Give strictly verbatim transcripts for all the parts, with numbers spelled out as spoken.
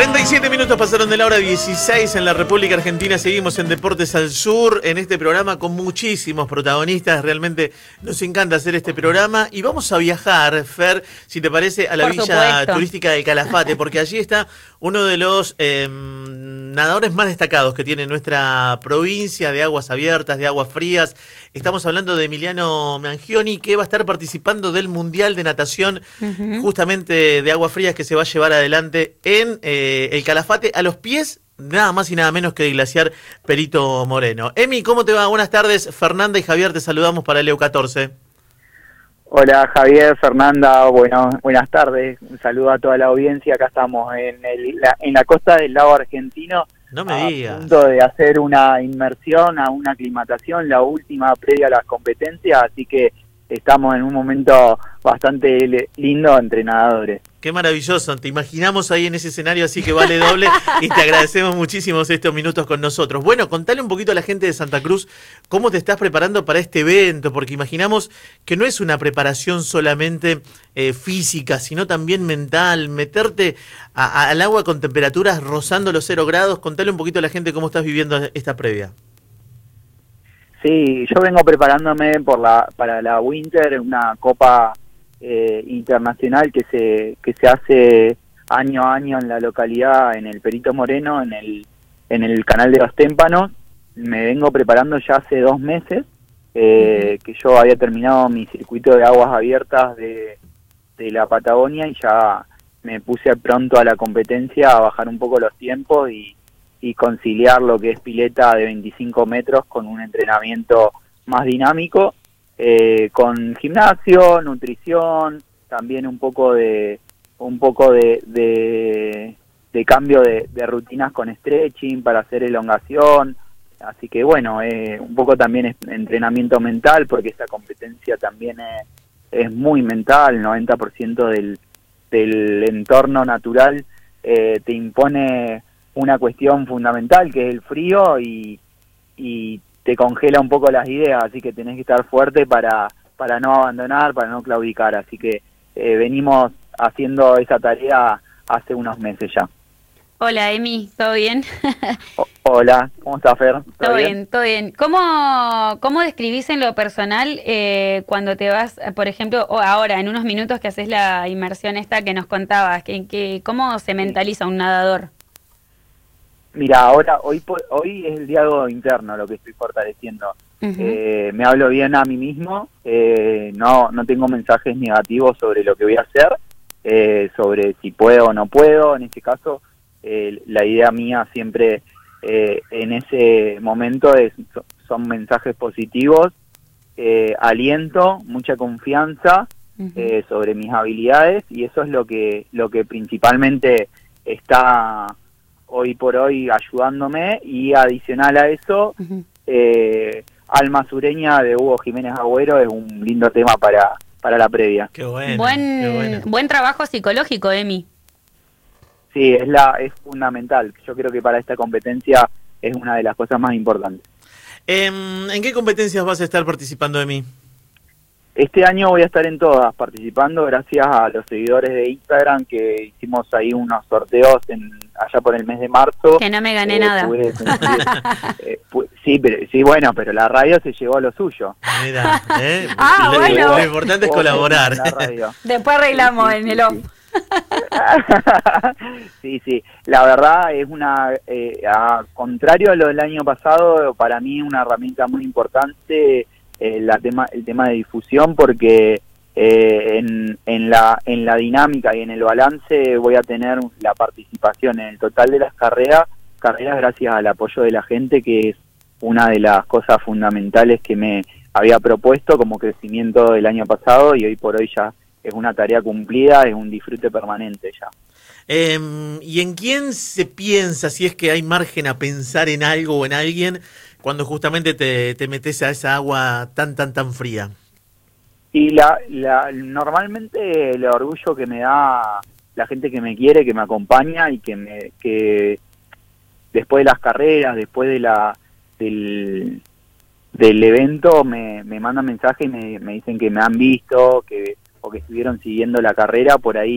treinta y siete minutos pasaron de la hora dieciséis en la República Argentina. Seguimos en Deportes al Sur, en este programa con muchísimos protagonistas. Realmente nos encanta hacer este programa. Y vamos a viajar, Fer, si te parece, a la Por villa supuesto. turística del Calafate, porque allí está uno de los eh, nadadores más destacados que tiene nuestra provincia, de aguas abiertas, de aguas frías. Estamos hablando de Emiliano Mangioni, que va a estar participando del Mundial de Natación, uh-huh. justamente de aguas frías, que se va a llevar adelante en eh, el Calafate, a los pies nada más y nada menos que del glaciar Perito Moreno. Emi, ¿cómo te va? Buenas tardes. Fernanda y Javier, te saludamos para el E U catorce. Hola Javier, Fernanda, bueno, buenas tardes. Un saludo a toda la audiencia. Acá estamos en, el, la, en la costa del lago argentino. No me digas. A punto de hacer una inmersión, a una aclimatación, la última previa a las competencias, así que estamos en un momento bastante lindo entre nadadores. Qué maravilloso, te imaginamos ahí en ese escenario, así que vale doble y te agradecemos muchísimo estos minutos con nosotros. Bueno, contale un poquito a la gente de Santa Cruz cómo te estás preparando para este evento, porque imaginamos que no es una preparación solamente eh, física, sino también mental, meterte a, a, al agua con temperaturas rozando los cero grados. Contale un poquito a la gente cómo estás viviendo esta previa. Sí, yo vengo preparándome por la para la Winter, una copa eh, internacional que se que se hace año a año en la localidad, en el Perito Moreno, en el en el canal de los Témpanos. Me vengo preparando ya hace dos meses, eh, que yo había terminado mi circuito de aguas abiertas de, de la Patagonia y ya me puse pronto a la competencia a bajar un poco los tiempos y y conciliar lo que es pileta de veinticinco metros con un entrenamiento más dinámico, eh, con gimnasio, nutrición, también un poco de un poco de, de, de cambio de, de rutinas con stretching para hacer elongación. Así que bueno, eh, un poco también es entrenamiento mental, porque esta competencia también es, es muy mental. Noventa por ciento del, del entorno natural eh, te impone una cuestión fundamental, que es el frío, y, y te congela un poco las ideas, así que tenés que estar fuerte para, para no abandonar, para no claudicar. Así que eh, venimos haciendo esa tarea hace unos meses ya. Hola, Emi, ¿todo bien? O, hola, ¿cómo estás, Fer? ¿Todo, todo bien? bien, todo bien. ¿Cómo, cómo describís en lo personal eh, cuando te vas, por ejemplo, o ahora, en unos minutos que haces la inmersión esta que nos contabas, que, que, cómo se mentaliza un nadador? Mira, ahora, hoy hoy es el diálogo interno lo que estoy fortaleciendo. Uh-huh. eh, me hablo bien a mí mismo, eh, no no tengo mensajes negativos sobre lo que voy a hacer, eh, sobre si puedo o no puedo. En este caso, eh, la idea mía siempre eh, en ese momento es, son mensajes positivos, eh, aliento, mucha confianza uh-huh. eh, sobre mis habilidades, y eso es lo que lo que principalmente está hoy por hoy ayudándome. Y adicional a eso, uh-huh. eh, Alma Sureña de Hugo Jiménez Agüero es un lindo tema para, para la previa. Qué bueno, buen, qué bueno. Buen trabajo psicológico, Emi. Sí, es, la, es fundamental. Yo creo que para esta competencia es una de las cosas más importantes. Eh, ¿En qué competencias vas a estar participando, Emi? Este año voy a estar en todas participando, gracias a los seguidores de Instagram, que hicimos ahí unos sorteos en, allá por el mes de marzo. Que no me gané eh, nada. Pude, eh, pu- sí, pero, sí, bueno, pero la radio se llevó lo suyo. Mira, ¿eh? Ah, lo, bueno. lo importante es colaborar. La radio. Después arreglamos sí, sí, en el off. Sí, sí, la verdad es una, eh, a contrario a lo del año pasado, para mí es una herramienta muy importante. Eh, la tema, el tema de difusión, porque eh, en, en, la, en la dinámica y en el balance voy a tener la participación en el total de las carreras, carreras gracias al apoyo de la gente, que es una de las cosas fundamentales que me había propuesto como crecimiento del año pasado, y hoy por hoy ya es una tarea cumplida, es un disfrute permanente ya. Eh, ¿Y en quién se piensa, si es que hay margen a pensar en algo o en alguien, cuando justamente te, te metes a esa agua tan, tan, tan fría? Y la, la normalmente el orgullo que me da la gente que me quiere, que me acompaña, y que me que después de las carreras, después de la del, del evento, me, me mandan mensajes y me, me dicen que me han visto, que o que estuvieron siguiendo la carrera. Por ahí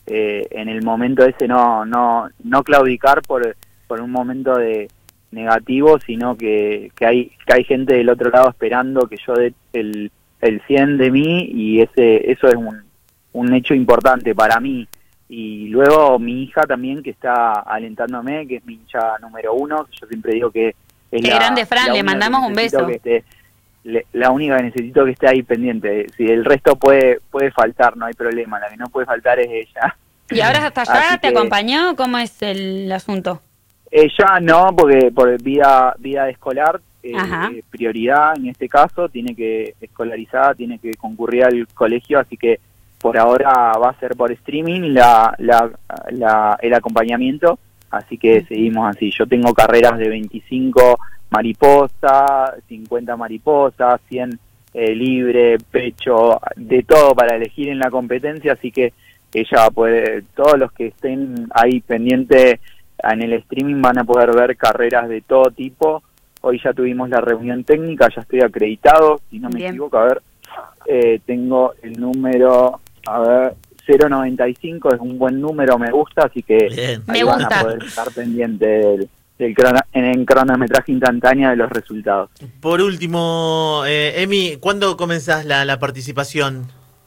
eh, en el momento ese no no no claudicar por, por un momento de negativo, sino que, que hay que hay gente del otro lado esperando que yo dé el, el cien de mí, y ese eso es un, un hecho importante para mí. Y luego mi hija también, que está alentándome, que es mi hincha número uno, que yo siempre digo que es Qué la, grande, Fran, la le única mandamos que un necesito beso. que esté, le, la única que necesito que esté ahí pendiente. Si el resto puede puede faltar, no hay problema, la que no puede faltar es ella. ¿Y ahora hasta allá Así te que- acompañó? ¿Cómo es el asunto? Ella no, porque por vida vida escolar, eh, Ajá. prioridad en este caso, tiene que escolarizada, tiene que concurrir al colegio, así que por ahora va a ser por streaming la, la, la el acompañamiento, así que seguimos así. Yo tengo carreras de veinticinco mariposa, cincuenta mariposas, cien eh, libre, pecho, de todo para elegir en la competencia, así que ella va a poder, todos los que estén ahí pendientes en el streaming van a poder ver carreras de todo tipo. Hoy ya tuvimos la reunión técnica, ya estoy acreditado, si no me Bien. equivoco, a ver, eh, tengo el número, a ver, cero noventa y cinco, es un buen número, me gusta, así que Bien. Me ahí van gusta. a poder estar pendientes del, del crono- en el cronometraje instantáneo de los resultados. Por último, eh, Emi, ¿cuándo comenzás la, la participación?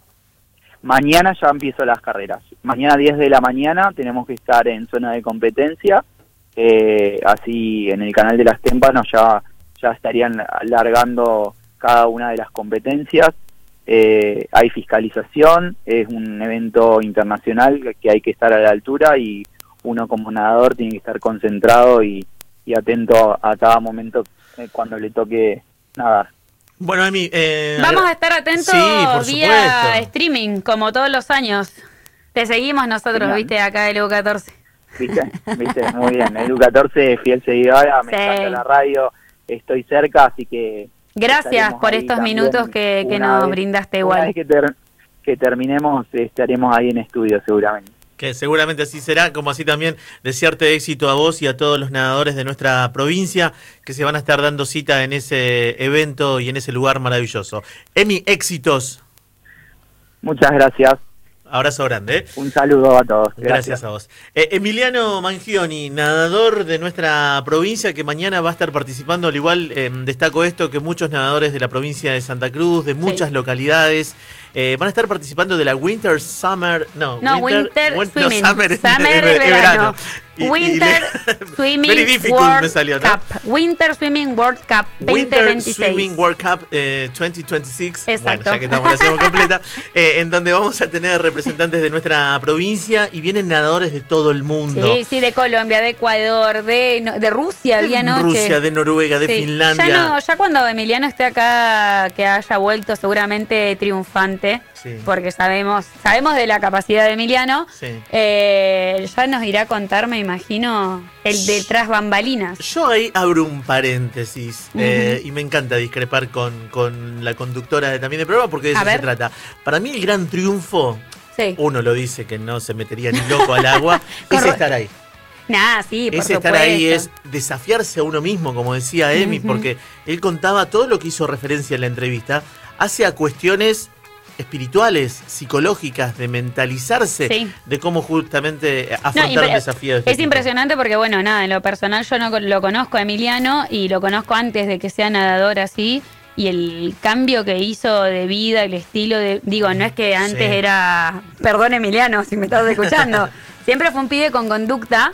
Mañana ya empiezo las carreras. Mañana diez de la mañana tenemos que estar en zona de competencia. Eh, así en el canal de las Témpanos ya, ya estarían largando cada una de las competencias. Eh, hay fiscalización, es un evento internacional que hay que estar a la altura, y uno como nadador tiene que estar concentrado y, y atento a cada momento eh, cuando le toque nadar. Bueno, Emi... Eh, Vamos a estar atentos Sí, por vía supuesto. streaming, como todos los años. Te seguimos nosotros, Genial. viste, acá del U catorce. ¿Viste? ¿Viste? Muy bien. El U catorce, fiel seguidora, me Sí. encanta la radio, estoy cerca, así que... Gracias estaremos por ahí estos también minutos que, que una nos vez- brindaste Una igual. vez que, ter- que terminemos, estaremos ahí en estudio seguramente. Que seguramente así será, como así también desearte éxito a vos y a todos los nadadores de nuestra provincia que se van a estar dando cita en ese evento y en ese lugar maravilloso. Emi, éxitos. Muchas gracias. Abrazo grande. ¿eh? Un saludo a todos. Gracias, a vos. Eh, Emiliano Mangioni, nadador de nuestra provincia, que mañana va a estar participando. Al igual, eh, destaco esto, que muchos nadadores de la provincia de Santa Cruz, de muchas Sí. localidades, eh, van a estar participando de la Winter Summer... No, No, Winter, Win- no, Swimming. Summer es, Summer es- es es verano. Y- y Winter le- Swimming Very difficult World me salió, ¿no? Cup. Winter Swimming World Cup Winter veinte veintiséis. Swimming World Cup eh, veinte veintiséis, Exacto. bueno, ya que estamos en la hacemos completa, eh, en donde vamos a tener representantes de nuestra provincia y vienen nadadores de todo el mundo. Sí, sí, de Colombia, de Ecuador, de, no, de Rusia había de anoche. Rusia, de Noruega, de Sí. Finlandia. Ya, no, ya cuando Emiliano esté acá, que haya vuelto seguramente triunfante, Sí. porque sabemos sabemos de la capacidad de Emiliano, Sí. eh, ya nos irá a contar, me imagino, el detrás bambalinas. Yo ahí abro un paréntesis, eh, Ujú. y me encanta discrepar con, con la conductora de, también del programa, porque de A eso se ver. trata. Para mí el gran triunfo, Sí. uno lo dice que no se metería ni loco al agua, es Corre- estar ahí. Nah, sí, por Ese estar ahí es supuesto. desafiarse a uno mismo, como decía Emi, Ujú. porque él contaba todo lo que hizo referencia en la entrevista hacia cuestiones espirituales, psicológicas, de mentalizarse, Sí. de cómo justamente No, afrontar impre- un desafío de este es tipo. impresionante porque, bueno, nada, en lo personal yo no lo conozco a Emiliano y lo conozco antes de que sea nadador así. Y el cambio que hizo de vida, el estilo de... Digo, no es que antes Sí. era... Perdón, Emiliano, si me estás escuchando. Siempre fue un pibe con conducta.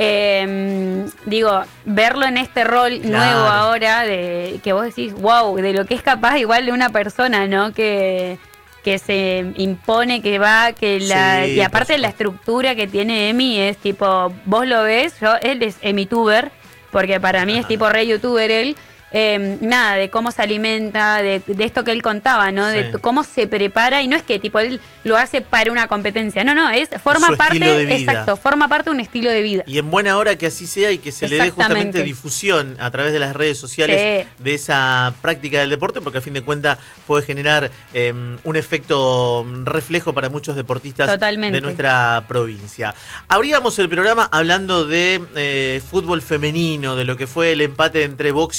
Eh, digo, verlo en este rol Claro. nuevo ahora, de que vos decís, wow, de lo que es capaz igual de una persona, ¿no? Que, que se impone, que va, que la... Sí, y aparte por la supuesto. estructura que tiene Emi es tipo, vos lo ves, yo, él es Emituber, porque para mí es Ajá. tipo re youtuber él. Eh, nada, de cómo se alimenta, de, de esto que él contaba, ¿no? Sí. De t- cómo se prepara, y no es que tipo él lo hace para una competencia, no, no, es forma Su parte, estilo de vida. exacto, forma parte de un estilo de vida. Y en buena hora que así sea y que se le dé justamente Exactamente. difusión a través de las redes sociales Sí. de esa práctica del deporte, porque a fin de cuentas puede generar eh, un efecto reflejo para muchos deportistas Totalmente. de nuestra provincia. Abríamos el programa hablando de eh, fútbol femenino, de lo que fue el empate entre boxing e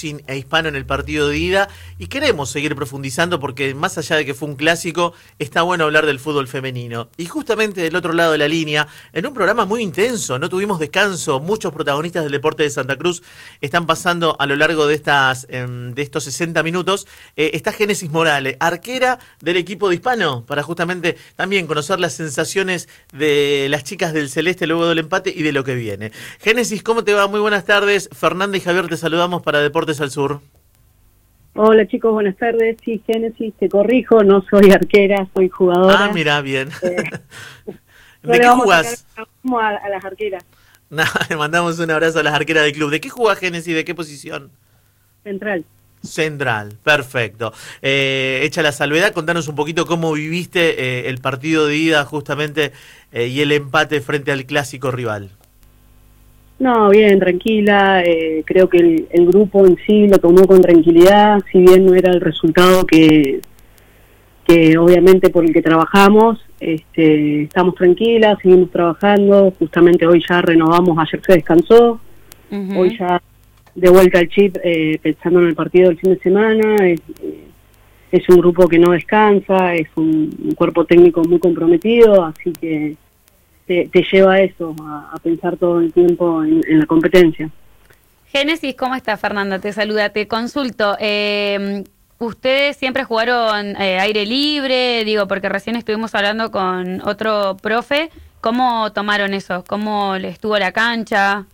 Hispano en el partido de ida y queremos seguir profundizando porque más allá de que fue un clásico, está bueno hablar del fútbol femenino. Y justamente del otro lado de la línea, en un programa muy intenso, no tuvimos descanso, muchos protagonistas del deporte de Santa Cruz están pasando a lo largo de estas eh, de estos sesenta minutos, eh, está Génesis Morales, arquera del equipo de Hispano, para justamente también conocer las sensaciones de las chicas del Celeste luego del empate y de lo que viene. Génesis, ¿cómo te va? Muy buenas tardes. Fernanda y Javier te saludamos para Deportes al Sur. Hola chicos, buenas tardes. Sí, Génesis, te corrijo, no soy arquera, soy jugadora. Ah, mira, bien. Eh, ¿De qué jugás? A, a, a las arqueras. No, le mandamos un abrazo a las arqueras del club. ¿De qué jugás, Génesis? ¿De qué posición? Central. Central, perfecto. Eh, hecha la salvedad, contanos un poquito cómo viviste eh, el partido de ida justamente eh, y el empate frente al clásico rival. No, bien, tranquila. Eh, creo que el, el grupo en sí lo tomó con tranquilidad, si bien no era el resultado que, que obviamente por el que trabajamos. Este, estamos tranquilas, seguimos trabajando. Justamente hoy ya renovamos, ayer se descansó. Uh-huh. Hoy ya de vuelta al chip, eh, pensando en el partido del fin de semana. Es, eh, es un grupo que no descansa, es un, un cuerpo técnico muy comprometido, así que te, te lleva a eso, a, a pensar todo el tiempo en, en la competencia. Génesis, ¿cómo está? Fernanda, te saluda, te consulto. Eh, ¿Ustedes siempre jugaron eh, aire libre? Digo, porque recién estuvimos hablando con otro profe. ¿Cómo tomaron eso? ¿Cómo les estuvo la cancha?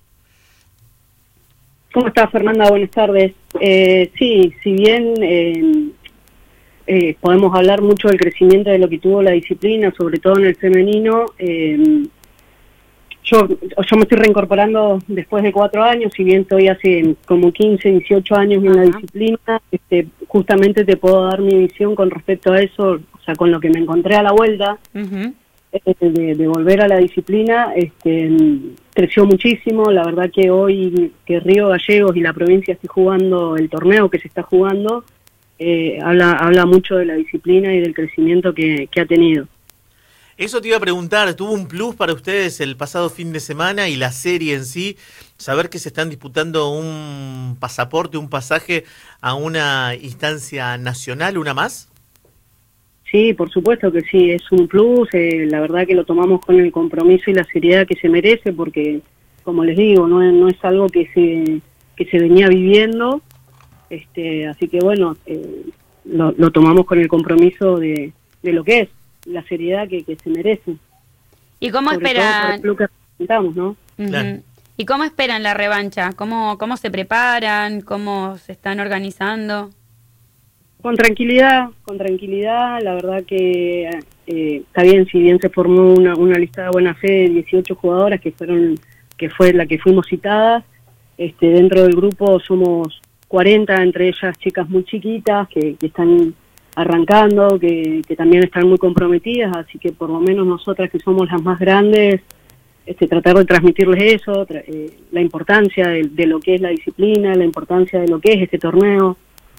¿Cómo estás, Fernanda? Buenas tardes. Eh, sí, si bien eh, eh, podemos hablar mucho del crecimiento de lo que tuvo la disciplina, sobre todo en el femenino, eh, yo, yo me estoy reincorporando después de cuatro años, si bien estoy hace como quince, dieciocho años en la disciplina, este, justamente te puedo dar mi visión con respecto a eso, o sea, con lo que me encontré a la vuelta. Uh-huh. De, de volver a la disciplina, este, creció muchísimo. La verdad que hoy que Río Gallegos y la provincia esté jugando el torneo que se está jugando, eh, habla habla mucho de la disciplina y del crecimiento que, que ha tenido. Eso te iba a preguntar, ¿tuvo un plus para ustedes el pasado fin de semana y la serie en sí? Saber que se están disputando un pasaporte, un pasaje a una instancia nacional, una más. Sí, por supuesto que sí, es un plus, eh, la verdad que lo tomamos con el compromiso y la seriedad que se merece, porque, como les digo, no es, no es algo que se que se venía viviendo, este, así que bueno, eh, lo, lo tomamos con el compromiso de, de lo que es, la seriedad que, que se merece. ¿Y cómo Sobre esperan? Todo por lo que presentamos, ¿no? Uh-huh. Claro. ¿Y cómo esperan la revancha? ¿Cómo, cómo se preparan? ¿Cómo se están organizando? Con tranquilidad, con tranquilidad, la verdad que eh, está bien, si bien se formó una, una lista de buena fe de dieciocho jugadoras que fueron, que fue la que fuimos citadas, este, dentro del grupo somos cuarenta, entre ellas chicas muy chiquitas que, que están arrancando, que, que también están muy comprometidas, así que por lo menos nosotras que somos las más grandes, este, tratar de transmitirles eso, tra eh, la importancia de, de lo que es la disciplina, la importancia de lo que es este torneo,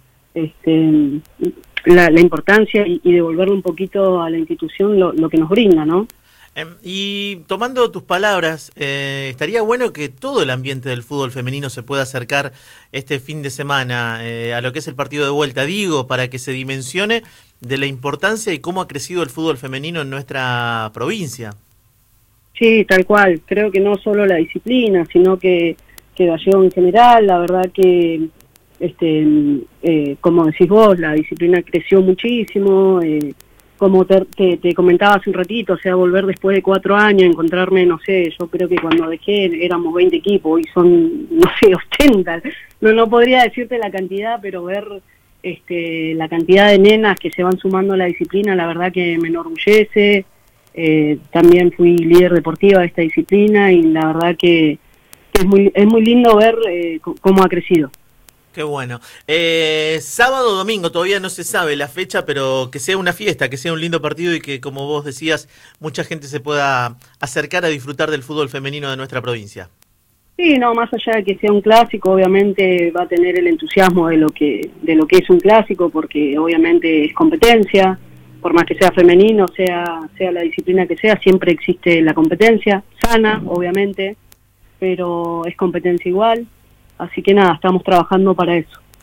este la, la importancia y, y devolverle un poquito a la institución lo, lo que nos brinda, ¿no? Eh, y tomando tus palabras, eh, estaría bueno que todo el ambiente del fútbol femenino se pueda acercar este fin de semana eh, a lo que es el partido de vuelta, digo, para que se dimensione de la importancia y cómo ha crecido el fútbol femenino en nuestra provincia. Sí, tal cual, creo que no solo la disciplina, sino que, que Gallego en general, la verdad que Este, eh, como decís vos, la disciplina creció muchísimo, eh, como te, te, te comentaba hace un ratito, o sea, volver después de cuatro años, encontrarme, no sé, yo creo que cuando dejé éramos veinte equipos, hoy son, no sé, ochenta, no, no podría decirte la cantidad, pero ver este, la cantidad de nenas que se van sumando a la disciplina, la verdad que me enorgullece. Eh, también fui líder deportiva de esta disciplina y la verdad que, que es muy es muy lindo ver eh, cómo ha crecido. Qué bueno. Eh, sábado o domingo, todavía no se sabe la fecha, pero que sea una fiesta, que sea un lindo partido y que, como vos decías, mucha gente se pueda acercar a disfrutar del fútbol femenino de nuestra provincia. Sí, no, más allá de que sea un clásico, obviamente va a tener el entusiasmo de lo que de lo que es un clásico, porque obviamente es competencia, por más que sea femenino, sea sea la disciplina que sea, siempre existe la competencia, sana, obviamente, pero es competencia igual. Así que nada, estamos trabajando para eso.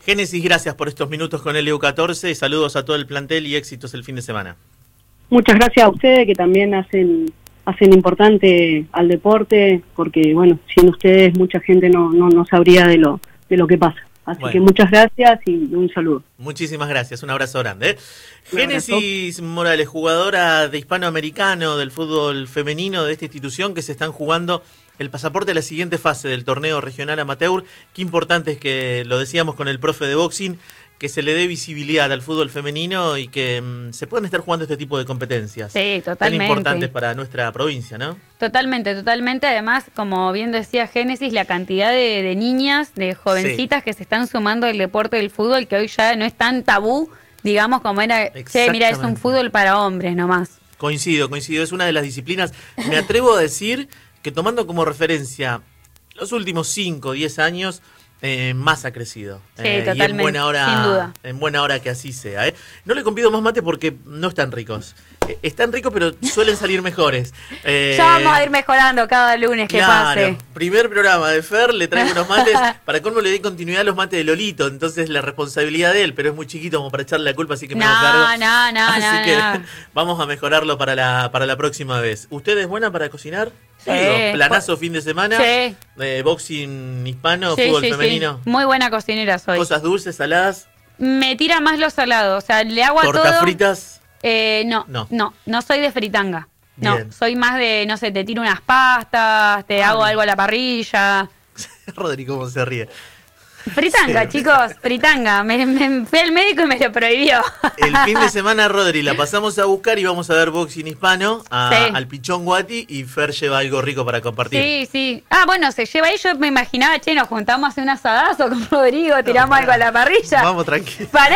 Génesis, gracias por estos minutos con el E U catorce, saludos a todo el plantel y éxitos el fin de semana. Muchas gracias a ustedes que también hacen hacen importante al deporte, porque bueno, sin ustedes mucha gente no no, no sabría de lo de lo que pasa. Así bueno. que muchas gracias y un saludo. Muchísimas gracias, un abrazo grande. ¿eh? Génesis Morales, jugadora de hispanoamericano del fútbol femenino de esta institución, que se están jugando el pasaporte a la siguiente fase del torneo regional amateur. Qué importante es que, lo decíamos con el profe de boxing, que se le dé visibilidad al fútbol femenino y que mmm, se puedan estar jugando este tipo de competencias. Sí, totalmente. Tan importantes para nuestra provincia, ¿no? Totalmente, totalmente. Además, como bien decía Génesis, la cantidad de, de niñas, de jovencitas sí. que se están sumando al deporte del fútbol, que hoy ya no es tan tabú, digamos, como era, che, mira, es un fútbol para hombres nomás. Coincido, coincido. Es una de las disciplinas, me atrevo a decir que tomando como referencia los últimos cinco o diez años, Eh, más ha crecido. Sí, eh, totalmente, y en buena hora, sin duda. En buena hora que así sea. ¿eh? No le convido más mate porque no están ricos. Eh, están ricos, pero suelen salir mejores. Eh, ya vamos a ir mejorando cada lunes que claro, pase. Primer programa de Fer, le traigo unos mates. Para colmo le doy continuidad a los mates de Lolito, entonces la responsabilidad de él, pero es muy chiquito como para echarle la culpa, así que me no, hago cargo. No, no, así no, que no. vamos a mejorarlo para la, para la próxima vez. ¿Usted es buena para cocinar? Sí. Digo, planazo fin de semana, sí. eh, boxing hispano, sí, fútbol sí, femenino. Sí. Muy buena cocinera soy. Cosas dulces, saladas. Me tira más lo salado, o sea, le hago a todo. ¿Tortas fritas? Eh, no, no, no, no soy de fritanga. No, Bien. soy más de, no sé, te tiro unas pastas, te ah, hago algo a la parrilla. Rodri, ¿cómo se ríe? Fritanga, sí. chicos, fritanga. Me, me fui al médico y me lo prohibió. El fin de semana, Rodri, la pasamos a buscar y vamos a ver boxing hispano a, sí. al Pichón Guati, y Fer lleva algo rico para compartir. Sí, sí. Ah, bueno, se lleva ahí. Yo me imaginaba, che, nos juntamos a hacer un asadazo con Rodrigo, tiramos no, algo a la parrilla. Vamos tranquilos. Pará.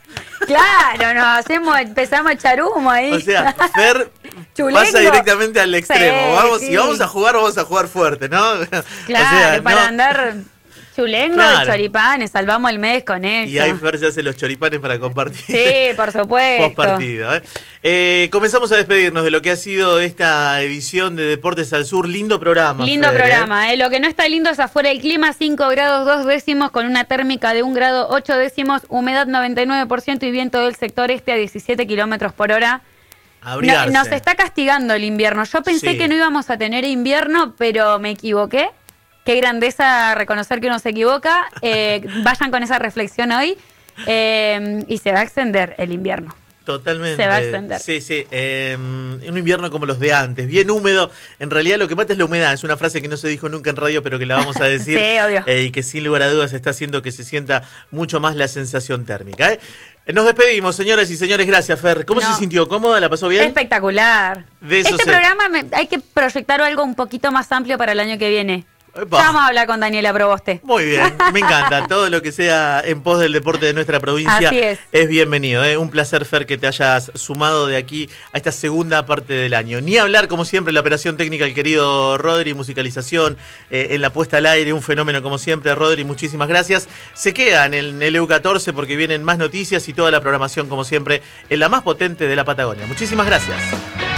Claro, nos hacemos, empezamos a echar humo ahí. O sea, Fer pasa directamente al extremo. Sí, vamos, sí. Si vamos a jugar, vamos a jugar fuerte, ¿no? Claro, o sea, para no... andar chulengo, claro. choripanes, salvamos el mes con eso. Y ahí Fer se hace los choripanes para compartir. Sí, por supuesto. Post partido. ¿eh? Eh, comenzamos a despedirnos de lo que ha sido esta edición de Deportes al Sur. Lindo programa. Lindo Fer, programa. ¿eh? ¿eh? Lo que no está lindo es afuera el clima, cinco grados dos décimos, con una térmica de un grado ocho décimos, humedad noventa y nueve por ciento y viento del sector este a diecisiete kilómetros por hora. No, nos está castigando el invierno. Yo pensé sí. que no íbamos a tener invierno, pero me equivoqué. Qué grandeza reconocer que uno se equivoca. Eh, vayan con esa reflexión hoy eh, y se va a extender el invierno. Totalmente. Se va a extender. Sí, sí. Eh, un invierno como los de antes, bien húmedo. En realidad lo que mata es la humedad. Es una frase que no se dijo nunca en radio, pero que la vamos a decir. Sí, obvio. Eh, y que sin lugar a dudas está haciendo que se sienta mucho más la sensación térmica. ¿eh? Nos despedimos, señoras y señores. Gracias, Fer. ¿Cómo no. se sintió? ¿Cómoda? ¿La pasó bien? Espectacular. De eso este se... programa me, hay que proyectar algo un poquito más amplio para el año que viene. Epa. Ya vamos a hablar con Daniela Proboste. Muy bien, me encanta. Todo lo que sea en pos del deporte de nuestra provincia Así es. es bienvenido. ¿eh? Un placer, Fer, que te hayas sumado de aquí a esta segunda parte del año. Ni hablar, como siempre, la operación técnica, el querido Rodri, musicalización, eh, en la puesta al aire, un fenómeno como siempre. Rodri, muchísimas gracias. Se quedan en el E U catorce porque vienen más noticias y toda la programación, como siempre, en la más potente de la Patagonia. Muchísimas gracias.